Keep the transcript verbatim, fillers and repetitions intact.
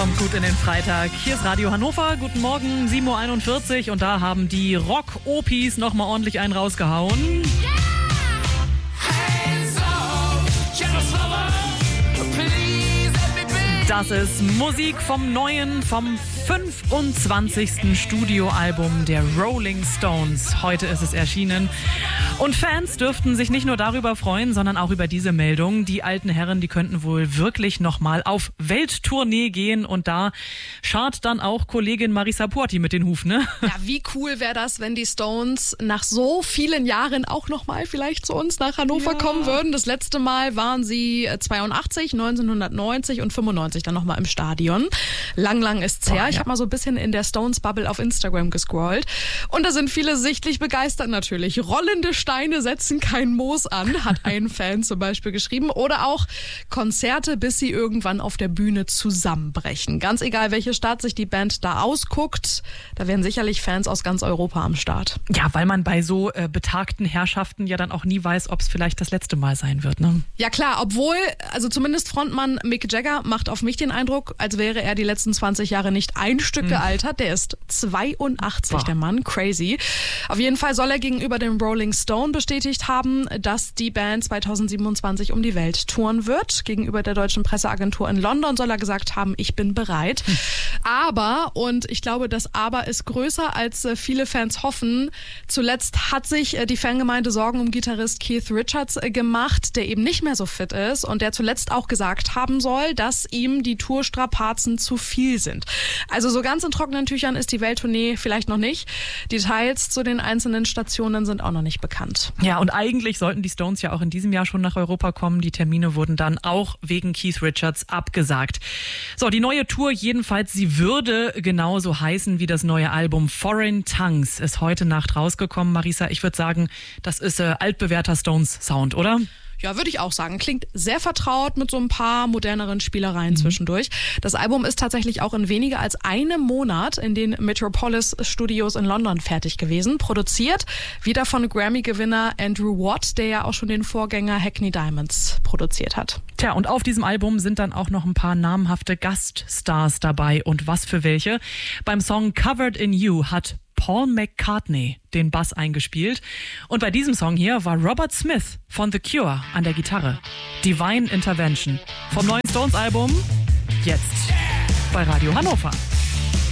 Kommt gut in den Freitag. Hier ist Radio Hannover. Guten Morgen, sieben Uhr einundvierzig. Und da haben die Rock-Opis nochmal ordentlich einen rausgehauen. Das ist Musik vom neuen, vom fünfundzwanzigsten Studioalbum der Rolling Stones. Heute ist es erschienen. Und Fans dürften sich nicht nur darüber freuen, sondern auch über diese Meldung. Die alten Herren, die könnten wohl wirklich nochmal auf Welttournee gehen. Und da scharrt dann auch Kollegin Marisa Puorti mit den Hufen, ne? Ja, wie cool wäre das, wenn die Stones nach so vielen Jahren auch nochmal vielleicht zu uns nach Hannover ja. kommen würden. Das letzte Mal waren sie zweiundachtzig, neunzehnhundertneunzig und fünfundneunzig dann nochmal im Stadion. Lang, lang ist's her. Boah, ja. Ich habe mal so ein bisschen in der Stones-Bubble auf Instagram gescrollt. Und da sind viele sichtlich begeistert natürlich. Rollende Steine setzen kein Moos an, hat ein Fan zum Beispiel geschrieben. Oder auch Konzerte, bis sie irgendwann auf der Bühne zusammenbrechen. Ganz egal, welche Stadt sich die Band da ausguckt, da wären sicherlich Fans aus ganz Europa am Start. Ja, weil man bei so äh, betagten Herrschaften ja dann auch nie weiß, ob es vielleicht das letzte Mal sein wird, ne? Ja klar, obwohl, also zumindest Frontmann Mick Jagger macht auf mich den Eindruck, als wäre er die letzten zwanzig Jahre nicht ein Stück mhm. gealtert. Der ist zweiundachtzig, Boah. der Mann, crazy. Auf jeden Fall soll er gegenüber dem Rolling Stone bestätigt haben, dass die Band zweitausendsiebenundzwanzig um die Welt touren wird. Gegenüber der deutschen Presseagentur in London soll er gesagt haben, ich bin bereit. Mhm. Aber, und ich glaube, das Aber ist größer, als viele Fans hoffen, zuletzt hat sich die Fangemeinde Sorgen um Gitarrist Keith Richards gemacht, der eben nicht mehr so fit ist und der zuletzt auch gesagt haben soll, dass ihm die Tourstrapazen zu viel sind. Also so ganz in trockenen Tüchern ist die Welttournee vielleicht noch nicht. Details zu den einzelnen Stationen sind auch noch nicht bekannt. Ja, und eigentlich sollten die Stones ja auch in diesem Jahr schon nach Europa kommen. Die Termine wurden dann auch wegen Keith Richards abgesagt. So, die neue Tour jedenfalls, sie würde genauso heißen wie das neue Album Foreign Tongues. Ist heute Nacht rausgekommen, Marisa. Ich würde sagen, das ist äh, altbewährter Stones-Sound, oder? Ja, würde ich auch sagen. Klingt sehr vertraut mit so ein paar moderneren Spielereien mhm. zwischendurch. Das Album ist tatsächlich auch in weniger als einem Monat in den Metropolis Studios in London fertig gewesen. Produziert wieder von Grammy-Gewinner Andrew Watt, der ja auch schon den Vorgänger Hackney Diamonds produziert hat. Tja, und auf diesem Album sind dann auch noch ein paar namhafte Gaststars dabei. Und was für welche? Beim Song Covered in You hat Paul McCartney den Bass eingespielt. Und bei diesem Song hier war Robert Smith von The Cure an der Gitarre. Divine Intervention vom neuen Stones-Album, jetzt bei Radio Hannover.